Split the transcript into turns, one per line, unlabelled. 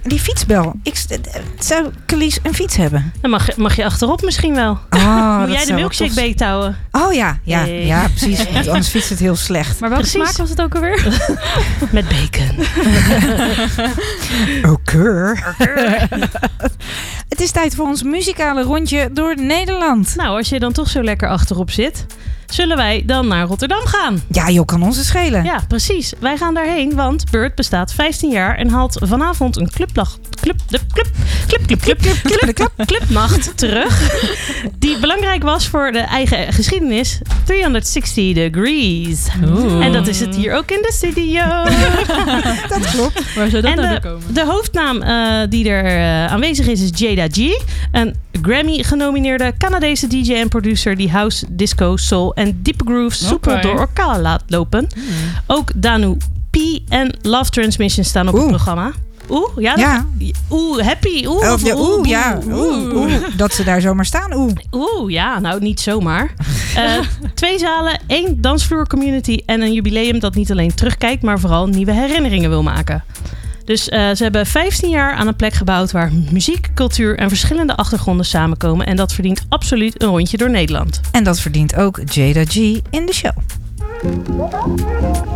die fietsbel. Zou Calice een fiets hebben?
Dan mag je achterop misschien wel.
Oh,
Moet jij de milkshake beet houden?
Oh ja, precies. Want anders fietst het heel slecht.
Maar welke smaak was het ook alweer?
Met bacon.
Oké. Het is tijd voor ons muzikale rondje door Nederland.
Nou, als je dan toch zo lekker achterop zit, zullen wij dan naar Rotterdam gaan?
Ja, joh, kan ons het schelen.
Ja, precies. Wij gaan daarheen, want Bird bestaat 15 jaar en haalt vanavond een clubnacht terug. Die belangrijk was voor de eigen geschiedenis. 360 Degrees.
Oeh.
En dat is het hier ook in de studio.
Dat klopt.
Waar zou dat nou
En
door komen?
de hoofdnaam die er aanwezig is Jada G. Een Grammy-genomineerde Canadese DJ en producer die house, disco, soul en diepe grooves soepel door elkaar laat lopen. Ook Danu P en Love Transmission staan op het programma. Happy.
Dat ze daar zomaar staan.
Nou niet zomaar. 2 zalen, 1 dansvloercommunity en een jubileum dat niet alleen terugkijkt, maar vooral nieuwe herinneringen wil maken. Dus ze hebben 15 jaar aan een plek gebouwd waar muziek, cultuur en verschillende achtergronden samenkomen. En dat verdient absoluut een rondje door Nederland.
En dat verdient ook Jada G in de show.